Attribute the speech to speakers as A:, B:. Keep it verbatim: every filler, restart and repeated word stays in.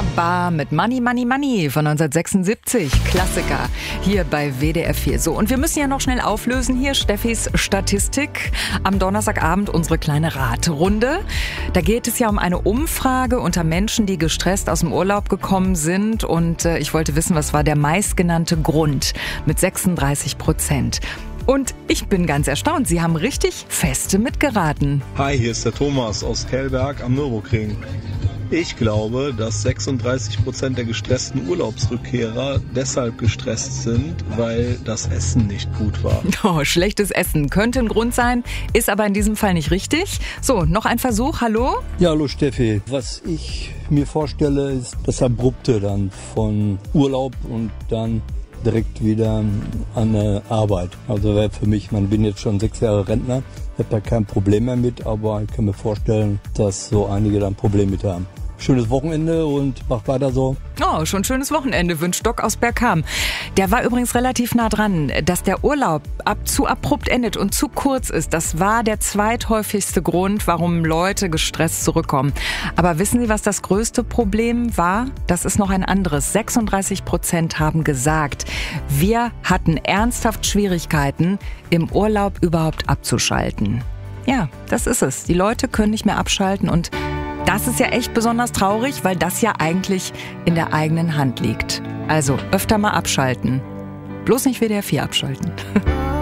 A: ABBA mit Money, Money, Money von neunzehnhundertsechsundsiebzig. Klassiker hier bei W D R vier. So, und wir müssen ja noch schnell auflösen hier Steffis Statistik. Am Donnerstagabend unsere kleine Raterunde. Da geht es ja um eine Umfrage unter Menschen, die gestresst aus dem Urlaub gekommen sind. Und äh, ich wollte wissen, was war der meistgenannte Grund mit sechsunddreißig Prozent. Und ich bin ganz erstaunt, Sie haben richtig feste mitgeraten.
B: Hi, hier ist der Thomas aus Kellberg am Nürburgring. Ich glaube, dass sechsunddreißig Prozent der gestressten Urlaubsrückkehrer deshalb gestresst sind, weil das Essen nicht gut war.
A: Oh, schlechtes Essen könnte ein Grund sein, ist aber in diesem Fall nicht richtig. So, noch ein Versuch, hallo?
C: Ja, hallo Steffi. Was ich mir vorstelle, ist das Abrupte dann von Urlaub und dann direkt wieder an der Arbeit. Also wäre für mich, man bin jetzt schon sechs Jahre Rentner, habe da kein Problem mehr mit, aber ich kann mir vorstellen, dass so einige da ein Problem mit haben. Schönes Wochenende und macht weiter so.
A: Oh, schon schönes Wochenende, wünscht Doc aus Bergkamen. Der war übrigens relativ nah dran, dass der Urlaub ab, zu abrupt endet und zu kurz ist. Das war der zweithäufigste Grund, warum Leute gestresst zurückkommen. Aber wissen Sie, was das größte Problem war? Das ist noch ein anderes. sechsunddreißig Prozent haben gesagt, wir hatten ernsthaft Schwierigkeiten, im Urlaub überhaupt abzuschalten. Ja, das ist es. Die Leute können nicht mehr abschalten und das ist ja echt besonders traurig, weil das ja eigentlich in der eigenen Hand liegt. Also öfter mal abschalten. Bloß nicht W D R vier abschalten.